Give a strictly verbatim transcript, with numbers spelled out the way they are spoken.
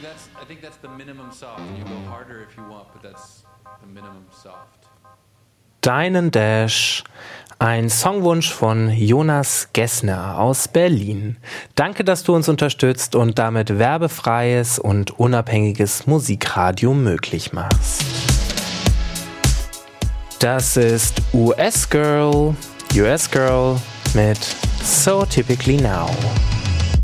that's I think that's the minimum soft. You go harder if you want, but that's the minimum soft. Deinen Dash, ein Songwunsch von Jonas Gessner aus Berlin. Danke, dass du uns unterstützt und damit werbefreies und unabhängiges Musikradio möglich machst. Das ist U S Girl, U S Girl mit So Typically Now.